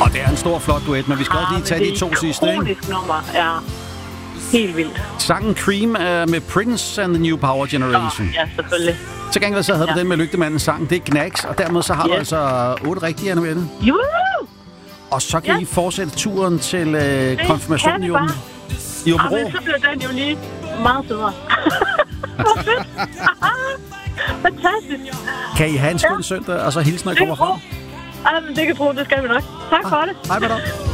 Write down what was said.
Og det er en stor, flot duet, men vi skal også lige tage de 2 sidste, ikke? Det er et nummer, ja. Helt vildt. Sangen Cream er med Prince and the New Power Generation. Ja, selvfølgelig. Til gengæld så havde du den med Lygtemandens sang. Det er Knacks, og dermed så har du altså 8 rigtige, Anne-Mette. Jo! Og så kan I fortsætte turen til konfirmationen i Åbenrå. Men så bliver den jo lige meget federe. Hvor fedt! Fantastisk. Kan I have en skøn søndag, og så hilse, når I kommer frem? Men det kan tro, det skal vi nok. Tak for det. Hej med dig.